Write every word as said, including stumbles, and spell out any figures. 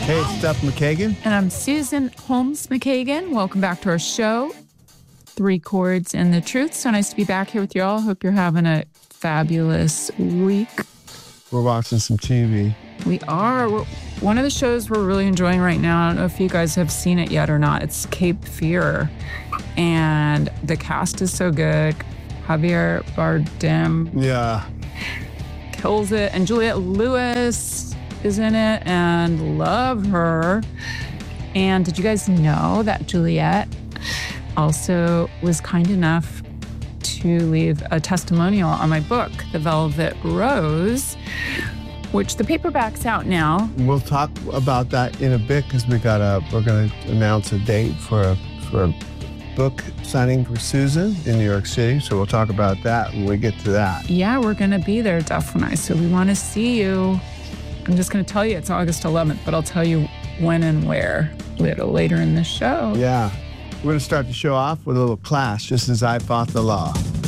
Hey, it's Steph McKagan. And I'm Susan Holmes McKagan. Welcome back to our show, Three Chords and the Truth. So nice to be back here with you all. Hope you're having a fabulous week. We're watching some T V. We are. We're, one of the shows we're really enjoying right now, I don't know if you guys have seen it yet or not, it's Cape Fear. And the cast is so good. Javier Bardem Yeah. kills it. And Juliette Lewis is in it, and love her. And did you guys know that Juliette also was kind enough to leave a testimonial on my book, The Velvet Rose, which the paperback's out now. We'll talk about that in a bit because we got a we're going to announce a date for a for a book signing for Susan in New York City. So we'll talk about that when we get to that. Yeah, we're going to be there definitely. So we want to see you. I'm just going to tell you it's August eleventh, but I'll tell you when and where a little later in the show. Yeah. We're going to start the show off with a little class, just as I fought the law.